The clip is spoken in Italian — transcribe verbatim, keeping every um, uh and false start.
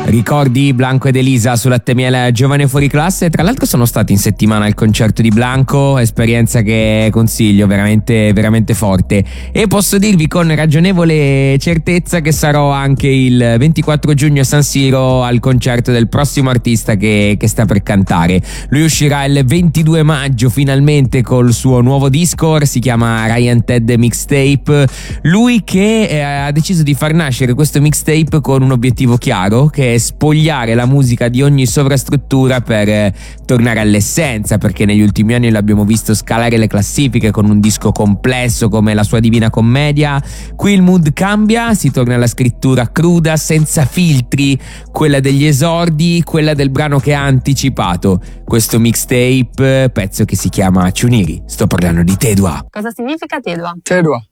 Ricordi Blanco ed Elisa su Latte Miele Giovane Fuori Classe? Tra l'altro sono stati in settimana al concerto di Blanco, esperienza che consiglio, veramente veramente forte, e posso dirvi con ragionevole certezza che sarò anche il ventiquattro giugno a San Siro al concerto del prossimo artista che, che sta per cantare. Lui uscirà il ventidue maggio finalmente col suo nuovo disco, si chiama Ryan Ted Mixtape. Lui che eh, ha deciso di far nascere questo mixtape con un obiettivo chiaro, che è spogliare la musica di ogni sovrastruttura per eh, tornare all'essenza, perché negli ultimi anni l'abbiamo visto scalare le classifiche con un disco complesso come la sua Divina Commedia. Qui il mood cambia, si torna alla scrittura cruda, senza filtri, quella degli esordi, quella del brano che ha anticipato. Questo mixtape, pezzo che si chiama Ciuniri. Sto parlando di Tedua. Cosa significa Tedua? Tedua